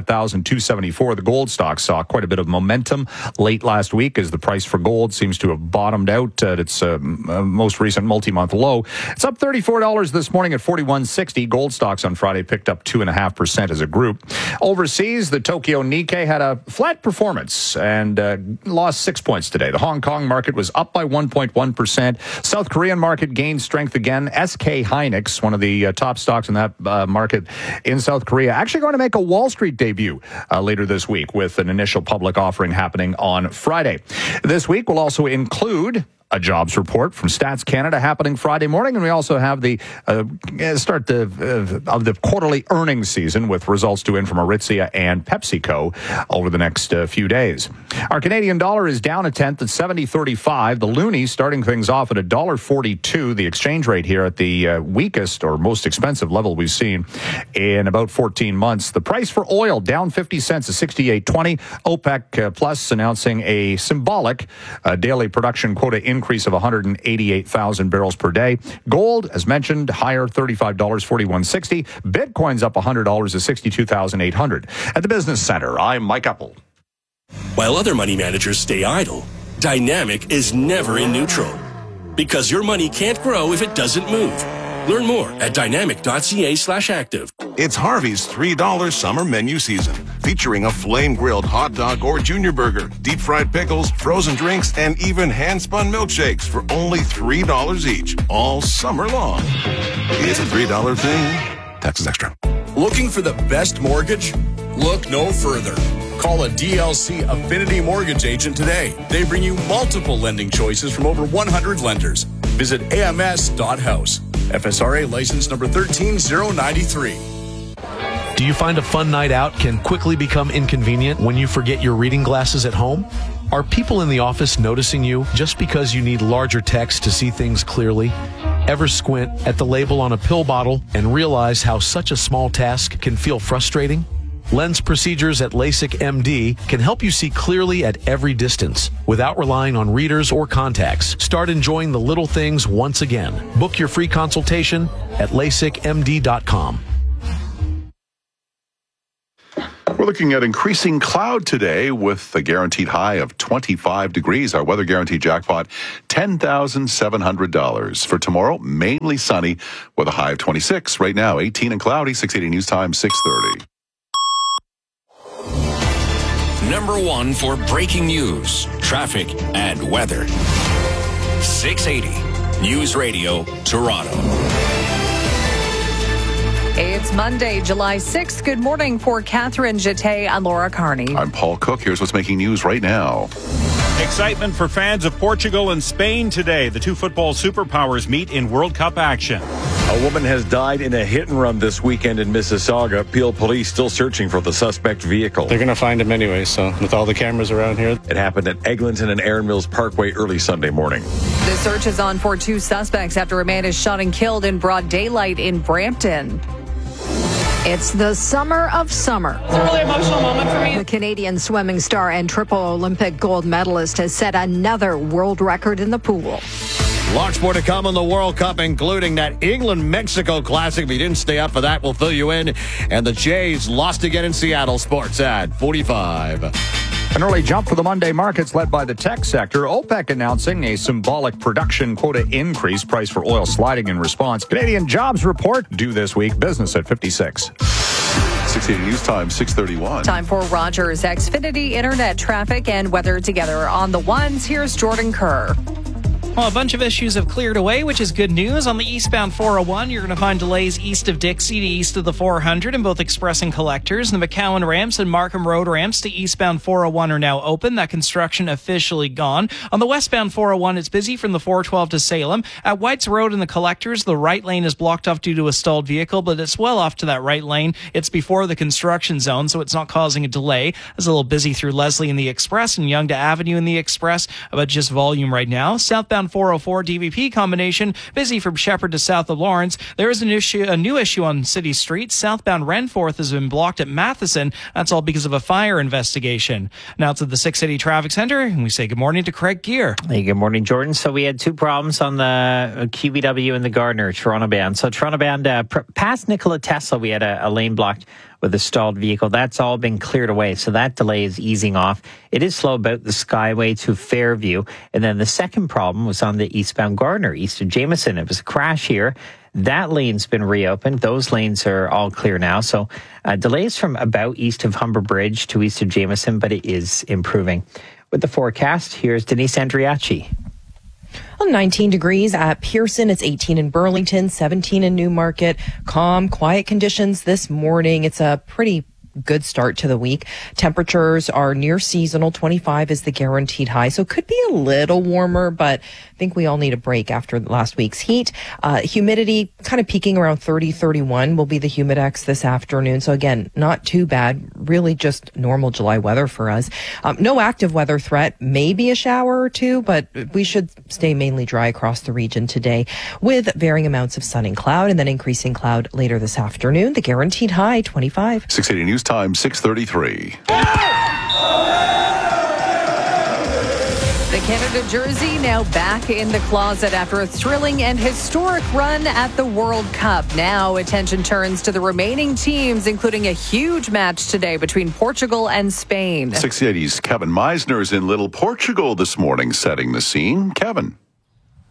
35,274. The gold stock saw quite a bit of momentum late last week as the price for gold seems to have bottomed out at its most recent multi-month low. It's up $34 this morning at 41.60. Gold stocks on Friday picked up 2.5% as a group. Overseas, the Tokyo Nikkei had a flat performance and lost 6 points today. The Hong Kong market was up by 1.1%. South Korean market gained strength again. SK Hynix, one of the top stocks in that market in South Korea, actually going to make a Wall Street debut later this week with an initial public offering happening on Friday. This week will also include a jobs report from Stats Canada happening Friday morning, and we also have the start of the quarterly earnings season with results due in from Aritzia and PepsiCo over the next few days. Our Canadian dollar is down a tenth at 70.35. The loonie starting things off at $1.42. The exchange rate here at the weakest or most expensive level we've seen in about 14 months. The price for oil down 50 cents to 68.20. OPEC Plus announcing a symbolic daily production quota increase of 188,000 barrels per day. Gold, as mentioned, higher, $35.4160. Bitcoin's up $100 to 62,800. At the Business Center, I'm Mike Eppel.
While other money managers stay idle, Dynamic is never in neutral. Because your money can't grow if it doesn't move. Learn more at dynamic.ca/active.
It's Harvey's $3 summer menu season, featuring a flame-grilled hot dog or junior burger, deep-fried pickles, frozen drinks, and even hand-spun milkshakes for only $3 each, all summer long. It's a $3 thing. Taxes extra.
Looking for the best mortgage? Look no further. Call a DLC Affinity Mortgage agent today. They bring you multiple lending choices from over 100 lenders. Visit ams.house. FSRA license number 13093.
Do you find a fun night out can quickly become inconvenient when you forget your reading glasses at home? Are people in the office noticing you just because you need larger text to see things clearly? Ever squint at the label on a pill bottle and realize how such a small task can feel frustrating? Lens procedures at LASIK MD can help you see clearly at every distance without relying on readers or contacts. Start enjoying the little things once again. Book your free consultation at LASIKMD.com.
We're looking at increasing cloud today with a guaranteed high of 25 degrees. Our weather guarantee jackpot, $10,700. For tomorrow, mainly sunny with a high of 26. Right now, 18 and cloudy, 680 News Time, 6:30.
Number one for breaking news, traffic, and weather. 680 News Radio, Toronto.
It's Monday, July 6th. Good morning for Catherine Jeté and Laura Carney.
I'm Paul Cook. Here's what's making news right now.
Excitement for fans of Portugal and Spain today. The two football superpowers meet in World Cup action.
A woman has died in a hit-and-run this weekend in Mississauga. Peel police still searching for the suspect vehicle.
They're going to find him anyway, so with all the cameras around here.
It happened at Eglinton and Erin Mills Parkway early Sunday morning.
The search is on for two suspects after a man is shot and killed in broad daylight in Brampton.
It's the summer of summer.
It's a really emotional moment for me.
The Canadian swimming star and triple Olympic gold medalist has set another world record in the pool.
Lots more to come in the World Cup, including that England-Mexico Classic. If you didn't stay up for that, we'll fill you in. And the Jays lost again in Seattle. Sports at 45.
An early jump for the Monday markets led by the tech sector. OPEC announcing a symbolic production quota increase, price for oil sliding in response. Canadian jobs report due this week. Business at 56.
680 News Time, 6:31.
Time for Rogers Xfinity Internet traffic and weather together on the ones. Here's Jordan Kerr.
Well, a bunch of issues have cleared away, which is good news. On the eastbound 401, you're going to find delays east of Dixie to east of the 400 in both express and collectors. The McCowan ramps and Markham Road ramps to eastbound 401 are now open. That construction officially gone. On the westbound 401, it's busy from the 412 to Salem. At White's Road in the collectors, the right lane is blocked off due to a stalled vehicle, but it's well off to that right lane. It's before the construction zone, so it's not causing a delay. It's a little busy through Leslie in the express and Yonge Avenue in the express, but just volume right now. Southbound 404 DVP combination, busy from Shepherd to south of Lawrence. There is a new issue on City Street. Southbound Renforth has been blocked at Matheson. That's all because of a fire investigation. Now to the 680 Traffic Center, and we say good morning to Craig Gear.
Hey, good morning, Jordan. So we had two problems on the QVW and the Gardner Toronto Band. So Toronto Band, past Nikola Tesla, we had a lane blocked with a stalled vehicle. That's all been cleared away, so that delay is easing off. It is slow about the Skyway to Fairview. And then the second problem was on the eastbound Gardner, east of Jameson. It was a crash here. That lane's been reopened. Those lanes are all clear now. So delays from about east of Humber Bridge to east of Jameson, but it is improving. With the forecast, here's Denise Andriachi.
19 degrees at Pearson. It's 18 in Burlington, 17 in Newmarket. Calm, quiet conditions this morning. It's a pretty good start to the week. Temperatures are near seasonal. 25 is the guaranteed high. So it could be a little warmer, but I think we all need a break after last week's heat. Humidity kind of peaking around 30, 31 will be the Humidex this afternoon. So again, not too bad. Really just normal July weather for us. No active weather threat. Maybe a shower or two, but we should stay mainly dry across the region today with varying amounts of sun and cloud and then increasing cloud later this afternoon. The guaranteed high, 25.
680 News Time, 6:33.
The Canada jersey now back in the closet after a thrilling and historic run at the World Cup. Now attention turns to the remaining teams, including a huge match today between Portugal and Spain.
680's Kevin Meisner is in Little Portugal this morning, setting the scene. Kevin.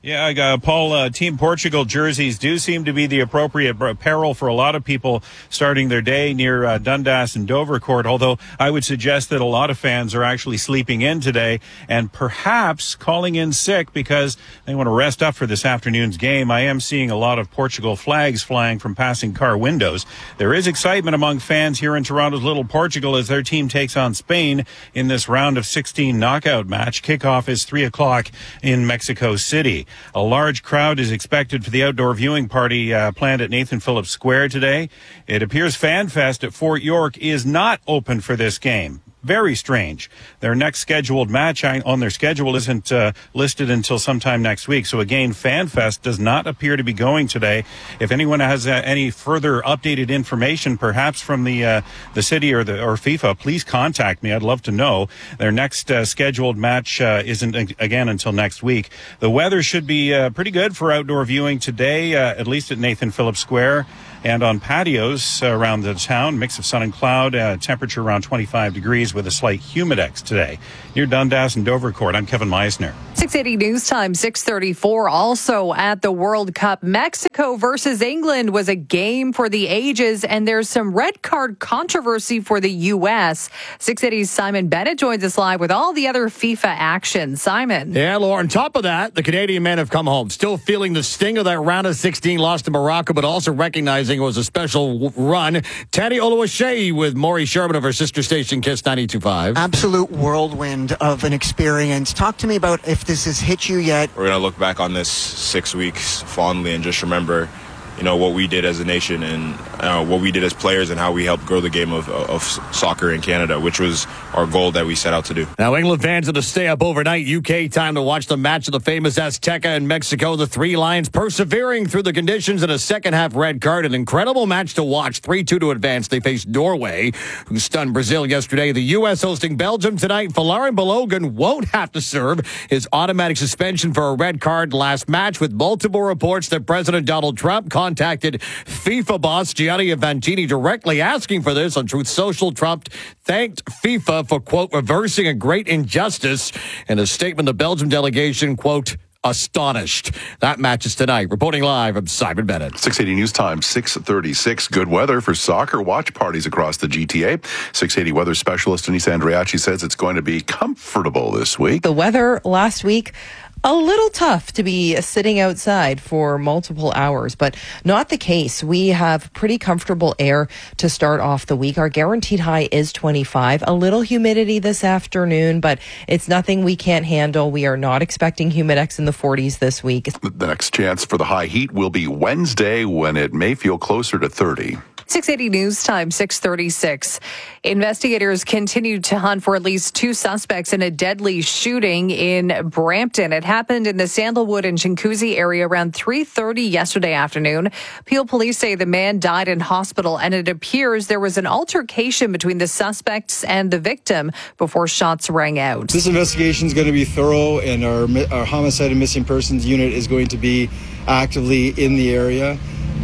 Yeah, Paul, Team Portugal jerseys do seem to be the appropriate apparel for a lot of people starting their day near Dundas and Dovercourt, although I would suggest that a lot of fans are actually sleeping in today and perhaps calling in sick because they want to rest up for this afternoon's game. I am seeing a lot of Portugal flags flying from passing car windows. There is excitement among fans here in Toronto's Little Portugal as their team takes on Spain in this round of 16 knockout match. Kickoff is 3 o'clock in Mexico City. A large crowd is expected for the outdoor viewing party planned at Nathan Phillips Square today. It appears FanFest at Fort York is not open for this game. Very strange. Their next scheduled match on their schedule isn't listed until sometime next week. So again, FanFest does not appear to be going today. If anyone has any further updated information, perhaps from the city or FIFA, please contact me. I'd love to know. Their next scheduled match isn't again until next week. The weather should be pretty good for outdoor viewing today, at least at Nathan Phillips Square. And on patios around the town, mix of sun and cloud, temperature around 25 degrees with a slight humidex today. Near Dundas and Dovercourt, I'm Kevin Meisner.
680 News Time, 6:34. Also at the World Cup, Mexico versus England was a game for the ages, and there's some red card controversy for the U.S. 680's Simon Bennett joins us live with all the other FIFA action. Simon.
Yeah, Laura, on top of that, the Canadian men have come home, still feeling the sting of that round of 16 loss to Morocco, but also recognizing it was a special run. Teddy Oluwaseyi with Maury Sherman of our sister station, Kiss 92.5.
Absolute whirlwind of an experience. Talk to me about if this has hit you yet.
We're going to look back on this 6 weeks fondly and just remember, what we did as a nation and what we did as players and how we helped grow the game of soccer in Canada, which was our goal that we set out to do.
Now, England fans had to stay up overnight. UK time to watch the match of the famous Azteca in Mexico. The Three Lions persevering through the conditions in a second-half red card. An incredible match to watch. 3-2 to advance. They faced Norway, who stunned Brazil yesterday. The U.S. hosting Belgium tonight. Folarin Balogun won't have to serve his automatic suspension for a red card last match, with multiple reports that President Donald Trump contacted FIFA boss Gianni Infantino directly asking for this. On Truth Social, Trump thanked FIFA for, quote, reversing a great injustice. In a statement, the Belgium delegation, quote, astonished. That match is tonight. Reporting live, I'm Simon Bennett.
680 News Time, 6:36. Good weather for soccer watch parties across the GTA. 680 weather specialist Anissa Andriachi says it's going to be comfortable this week.
The weather last week, a little tough to be sitting outside for multiple hours, but not the case. We have pretty comfortable air to start off the week. Our guaranteed high is 25. A little humidity this afternoon, but it's nothing we can't handle. We are not expecting humidex in the 40s this week.
The next chance for the high heat will be Wednesday, when it may feel closer to 30.
680 News Time, 6:36. Investigators continue to hunt for at least 2 suspects in a deadly shooting in Brampton. It happened in the Sandalwood and Chinguacousy area around 3:30 yesterday afternoon. Peel police say the man died in hospital, and it appears there was an altercation between the suspects and the victim before shots rang out.
This investigation is going to be thorough, and our homicide and missing persons unit is going to be actively in the area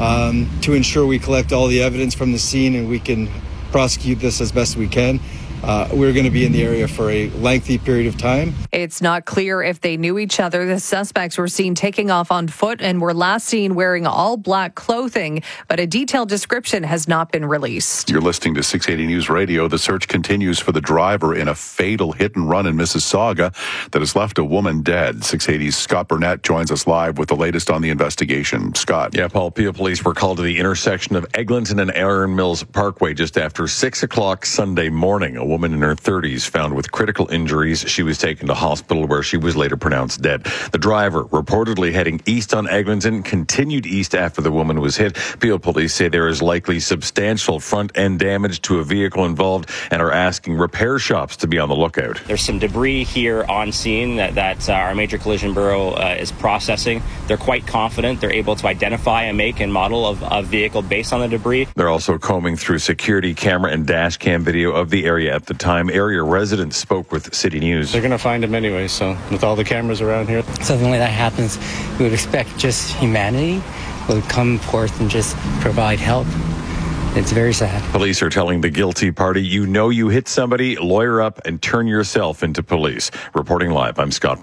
to ensure we collect all the evidence from the scene and we can prosecute this as best we can. We're going to be in the area for a lengthy period of time.
It's not clear if they knew each other. The suspects were seen taking off on foot and were last seen wearing all black clothing, but a detailed description has not been released.
You're listening to 680 News Radio. The search continues for the driver in a fatal hit and run in Mississauga that has left a woman dead. 680's Scott Burnett joins us live with the latest on the investigation. Scott.
Yeah, Paul, Peel police were called to the intersection of Eglinton and Erin Mills Parkway just after 6 o'clock Sunday morning. A woman in her 30s found with critical injuries. She was taken to hospital where she was later pronounced dead. The driver, reportedly heading east on Eglinton, continued east after the woman was hit. Peel police say there is likely substantial front-end damage to a vehicle involved and are asking repair shops to be on the lookout.
There's some debris here on scene that our Major Collision Bureau is processing. They're quite confident they're able to identify a make and model of a vehicle based on the debris.
They're also combing through security camera and dash cam video of the area at the time. Area residents spoke with City News.
They're going to find him anyway, so with all the cameras around here.
Something like that happens, we would expect just humanity would come forth and just provide help. It's very sad.
Police are telling the guilty party, you know you hit somebody, lawyer up and turn yourself into police. Reporting live, I'm Scott Burnett.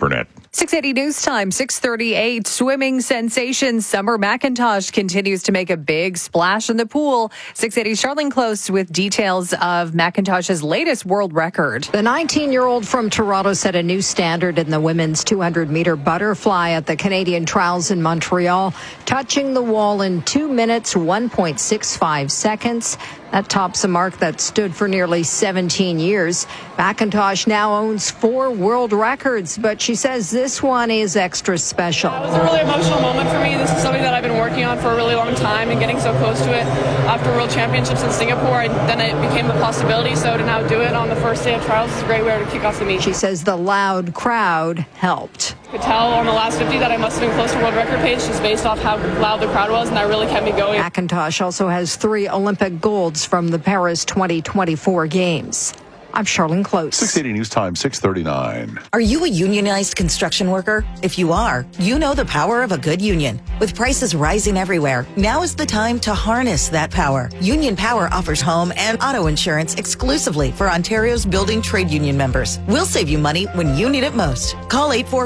680 News Time, 6:38. Swimming sensation Summer McIntosh continues to make a big splash in the pool. 680 Charlene Close with details of McIntosh's latest world record.
The 19-year-old from Toronto set a new standard in the women's 200-meter butterfly at the Canadian Trials in Montreal, touching the wall in 2 minutes, 1.65 seconds. That tops a mark that stood for nearly 17 years. McIntosh now owns 4 world records, but she says this one is extra special.
It was a really emotional moment for me. This is something that I've been working on for a really long time, and getting so close to it after World Championships in Singapore, then it became a possibility. So to now do it on the first day of trials is a great way to kick off the meet.
She says the loud crowd helped.
I could tell on the last 50 that I must have been close to world record pace just based off how loud the crowd was, and that really kept me going.
McIntosh also has 3 Olympic golds from the Paris 2024 Games. I'm Charlene Close.
680 News Time, 6:39.
Are you a unionized construction worker? If you are, you know the power of a good union. With prices rising everywhere, now is the time to harness that power. Union Power offers home and auto insurance exclusively for Ontario's building trade union members. We'll save you money when you need it most. Call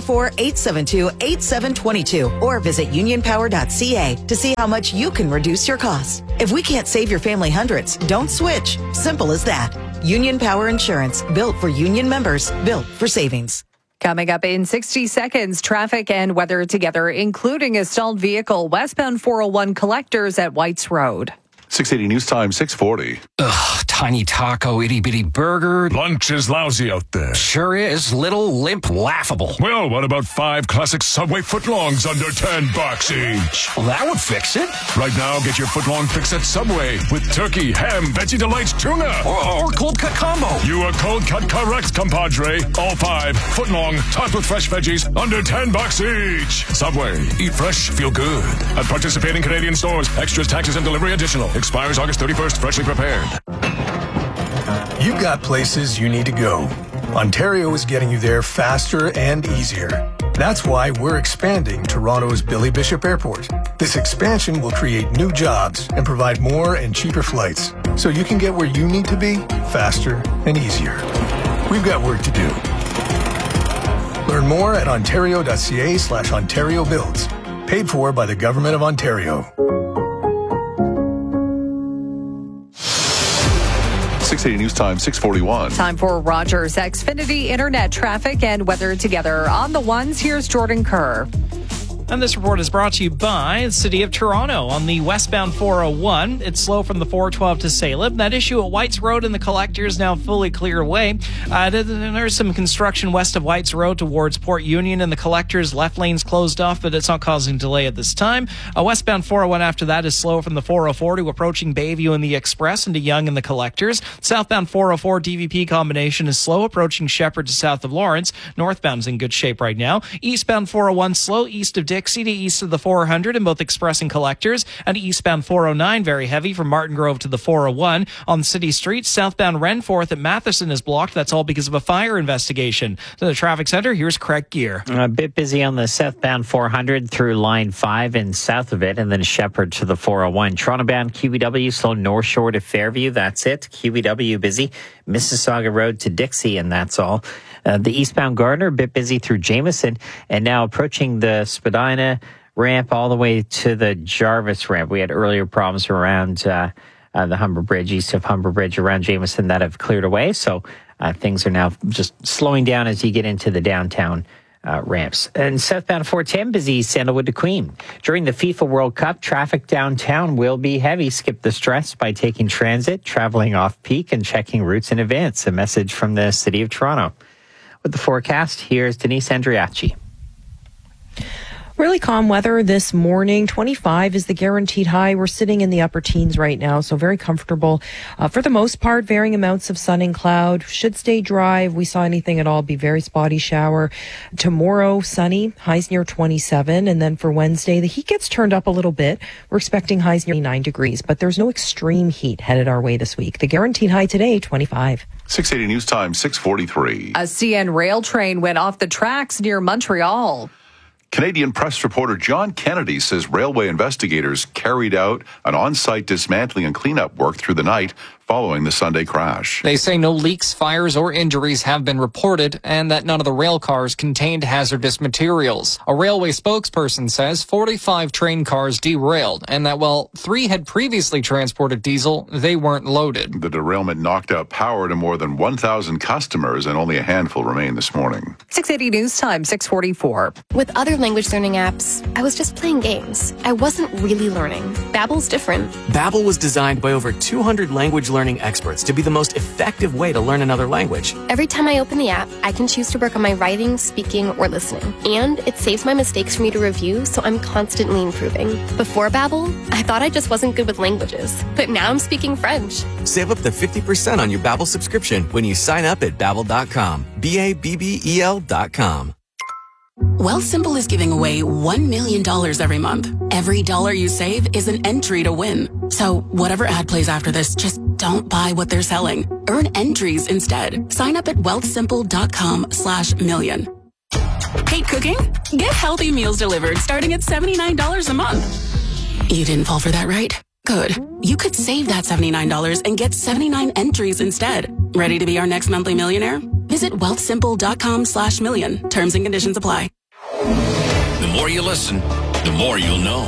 844-872-8722 or visit unionpower.ca to see how much you can reduce your costs. If we can't save your family hundreds, don't switch. Simple as that. Union Power Insurance, built for union members, built for savings.
Coming up in 60 seconds, traffic and weather together, including a stalled vehicle westbound 401 collectors at Whites Road.
680 News Time, 6:40.
Ugh, tiny taco, itty-bitty burger.
Lunch is lousy out there.
Sure is. Little, limp, laughable.
Well, what about 5 classic Subway footlongs under $10 each?
Well, that would fix it.
Right now, get your footlong fix at Subway with turkey, ham, Veggie Delights, tuna.
Or cold cut combo.
You are cold cut correct, compadre. All 5 footlong, topped with fresh veggies, under $10 each. Subway. Eat fresh, feel good. At participating Canadian stores. Extras, taxes, and delivery additional. Expires August 31st, freshly prepared.
You've got places you need to go. Ontario is getting you there faster and easier. That's why we're expanding Toronto's Billy Bishop Airport. This expansion will create new jobs and provide more and cheaper flights, so you can get where you need to be faster and easier. We've got work to do. Learn more at ontario.ca/Ontario Builds. Paid for by the Government of Ontario.
680 News Time, 6:41.
Time for Rogers Xfinity Internet traffic and weather together. On the ones, here's Jordan Kerr.
And this report is brought to you by the City of Toronto. On the westbound 401, it's slow from the 412 to Salem. That issue at Whites Road and the Collectors now fully cleared away. There's some construction west of Whites Road towards Port Union, and the Collectors left lanes closed off, but it's not causing delay at this time. Westbound 401 after that is slow from the 404 to approaching Bayview and the Express into Yonge and the Collectors. Southbound 404 DVP combination is slow approaching Shepherd to south of Lawrence. Northbound's in good shape right now. Eastbound 401 slow east of Dixie to east of the 400 in both Express and Collectors, and eastbound 409 very heavy from Martin Grove to the 401 on city streets. Southbound Renforth at Matheson is blocked. That's all because of a fire investigation. To the traffic center, here's Craig Gear.
A bit busy on the southbound 400 through line 5 and south of it, and then Shepherd to the 401. Toronto bound QEW slow North Shore to Fairview. That's it. QEW busy. Mississauga Road to Dixie, and that's all. The eastbound Gardner, a bit busy through Jameson, and now approaching the Spadina ramp all the way to the Jarvis ramp. We had earlier problems around the Humber Bridge, east of Humber Bridge, around Jameson that have cleared away. So things are now just slowing down as you get into the downtown ramps. And southbound 410, busy Sandalwood to Queen. During the FIFA World Cup, traffic downtown will be heavy. Skip the stress by taking transit, traveling off-peak, and checking routes in advance. A message from the City of Toronto. With the forecast, here's Denise Andriachi.
Really calm weather this morning. 25 is the guaranteed high. We're sitting in the upper teens right now, so very comfortable. For the most part, varying amounts of sun and cloud. Should stay dry. If we saw anything at all, be very spotty shower. Tomorrow, sunny, highs near 27. And then for Wednesday, the heat gets turned up a little bit. We're expecting highs near 9 degrees, but there's no extreme heat headed our way this week. The guaranteed high today, 25.
680 News Time, 6:43.
A CN rail train went off the tracks near Montreal.
Canadian press reporter John Kennedy says railway investigators carried out an on-site dismantling and cleanup work through the night following the Sunday crash.
They say no leaks, fires, or injuries have been reported and that none of the rail cars contained hazardous materials. A railway spokesperson says 45 train cars derailed and that while 3 had previously transported diesel, they weren't loaded.
The derailment knocked out power to more than 1,000 customers and only a handful remain this morning.
680 News Time, 644.
With other language learning apps, I was just playing games. I wasn't really learning. Babbel's different.
Babbel was designed by over 200 language learning experts to be the most effective way to learn another language.
Every time I open the app, I can choose to work on my writing, speaking, or listening. And it saves my mistakes for me to review, so I'm constantly improving. Before Babbel, I thought I just wasn't good with languages. But now I'm speaking French.
Save up to 50% on your Babbel subscription when you sign up at Babbel.com. Babbel.com.
Wealthsimple is giving away $1 million every month. Every dollar you save is an entry to win. So whatever ad plays after this, just don't buy what they're selling. Earn entries instead. Sign up at wealthsimple.com/million. Hate cooking? Get healthy meals delivered starting at $79 a month. You didn't fall for that, right? Good. You could save that $79 and get 79 entries instead. Ready to be our next monthly millionaire? Visit wealthsimple.com/million. Terms and conditions apply.
The more you listen, the more you'll know.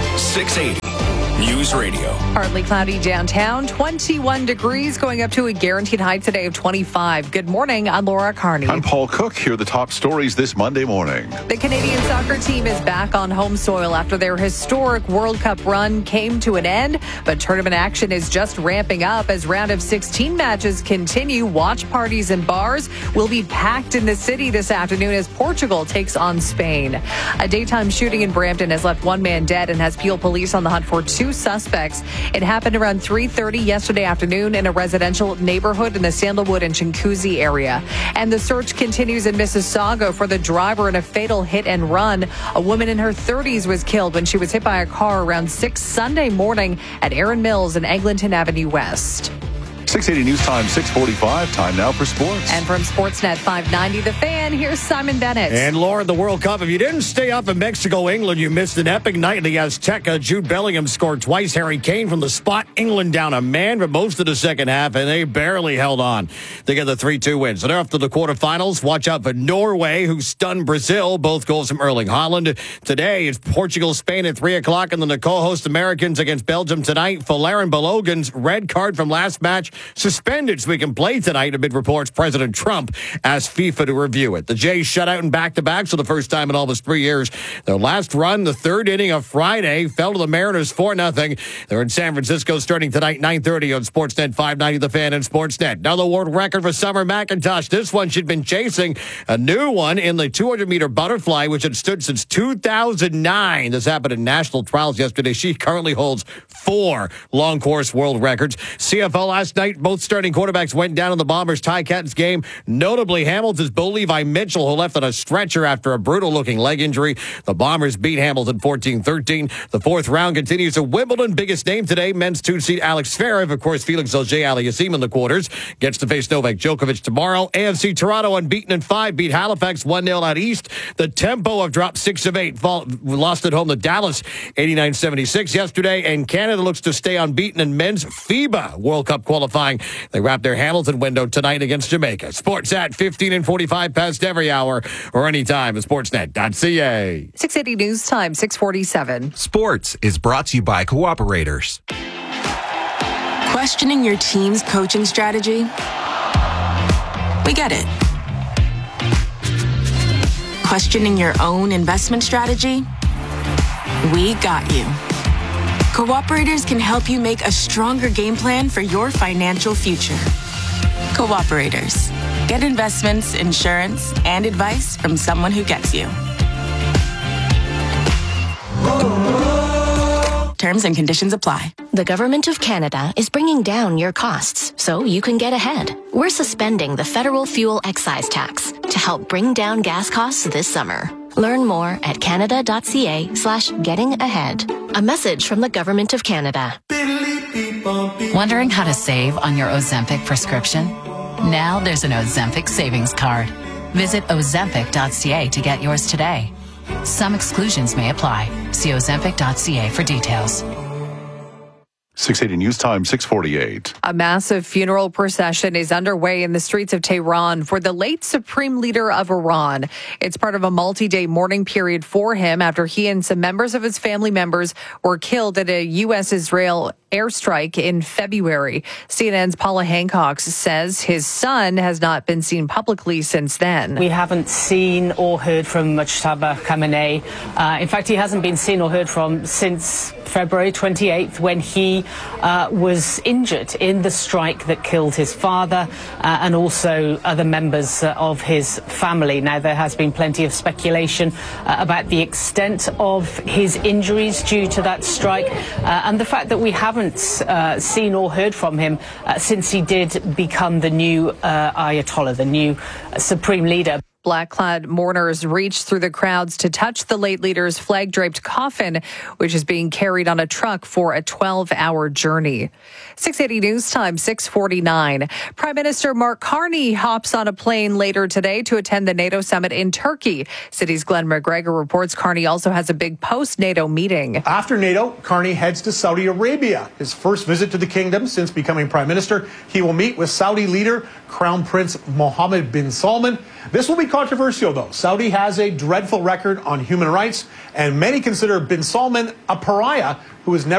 680 News Radio.
Partly cloudy downtown, 21 degrees, going up to a guaranteed high today of 25. Good morning, I'm Laura Carney.
I'm Paul Cook. Here are the top stories this Monday morning.
The Canadian soccer team is back on home soil after their historic World Cup run came to an end, but tournament action is just ramping up as round of 16 matches continue. Watch parties and bars will be packed in the city this afternoon as Portugal takes on Spain. A daytime shooting in Brampton has left one man dead and has Peel police on the hunt for 2 suspects. It happened around 3:30 yesterday afternoon in a residential neighborhood in the Sandalwood and Chinguacousy area. And the search continues in Mississauga for the driver in a fatal hit and run. A woman in her 30s was killed when she was hit by a car around 6 Sunday morning at Erin Mills and Eglinton Avenue West.
680 News Time, 645. Time now for sports.
And from Sportsnet 590, The Fan, here's Simon Bennett.
And Laura, the World Cup. If you didn't stay up in Mexico, England, you missed an epic night in the Azteca. Jude Bellingham scored twice. Harry Kane from the spot. England down a man for most of the second half, and they barely held on to get the 3-2 win. So they're off to the quarterfinals. Watch out for Norway, who stunned Brazil. Both goals from Erling Haaland. Today, it's Portugal, Spain at 3 o'clock, and then the co-host Americans against Belgium tonight. Folarin Balogun's red card from last match suspended so he can play tonight amid reports President Trump asked FIFA to review it. The Jays shut out in back-to-backs for the first time in almost 3 years. Their last run, the third inning of Friday, fell to the Mariners 4-0. They're in San Francisco starting tonight, 9:30 on Sportsnet 590, The Fan and Sportsnet. Now the world record for Summer McIntosh. This one she'd been chasing, a new one in the 200-meter butterfly, which had stood since 2009. This happened in national trials yesterday. She currently holds 4 long course world records. CFL last night, both starting quarterbacks went down in the Bombers Ticats game. Notably, Hamilton's Bo Levi Mitchell, who left on a stretcher after a brutal-looking leg injury. The Bombers beat Hamilton 14-13. The fourth round continues at Wimbledon. Biggest name today, men's 2-seed Alex Zverev. Of course, Felix Auger-Aliassime in the quarters. Gets to face Novak Djokovic tomorrow. AFC Toronto unbeaten in 5, beat Halifax 1-0 out east. The Tempo have dropped 6 of 8. Lost at home to Dallas 89-76 yesterday. And Canada looks to stay unbeaten in men's FIBA World Cup qualifying. They wrap their Hamilton window tonight against Jamaica. Sports at 15 and 45 past every hour or anytime at sportsnet.ca.
680 News Time, 647.
Sports is brought to you by Cooperators.
Questioning your team's coaching strategy? We get it. Questioning your own investment strategy? We got you. Cooperators can help you make a stronger game plan for your financial future. Cooperators. Get investments, insurance, and advice from someone who gets you. Terms and conditions apply.
The Government of Canada is bringing down your costs so you can get ahead. We're suspending the federal fuel excise tax to help bring down gas costs this summer. Learn more at canada.ca/getting-ahead. A message from the Government of Canada.
Wondering how to save on your Ozempic prescription? Now there's an Ozempic savings card. Visit ozempic.ca to get yours today. Some exclusions may apply. See ozempic.ca for details.
680 News Time, 648.
A massive funeral procession is underway in the streets of Tehran for the late supreme leader of Iran. It's part of a multi-day mourning period for him after he and some members of his family members were killed at a U.S.-Israel airstrike in February. CNN's Paula Hancock says his son has not been seen publicly since then.
We haven't seen or heard from Mujtaba Khamenei. In fact, he hasn't been seen or heard from since February 28th, when he was injured in the strike that killed his father and also other members of his family. Now, there has been plenty of speculation about the extent of his injuries due to that strike and the fact that we haven't seen or heard from him since he did become the new Ayatollah, the new supreme leader.
Black-clad mourners reached through the crowds to touch the late leader's flag-draped coffin, which is being carried on a truck for a 12-hour journey. 680 News Time, 649. Prime Minister Mark Carney hops on a plane later today to attend the NATO summit in Turkey. City's Glenn McGregor reports Carney also has a big post-NATO meeting.
After NATO, Carney heads to Saudi Arabia. His first visit to the kingdom since becoming prime minister. He will meet with Saudi leader Crown Prince Mohammed bin Salman. This will be controversial, though. Saudi has a dreadful record on human rights, and many consider bin Salman a pariah who has never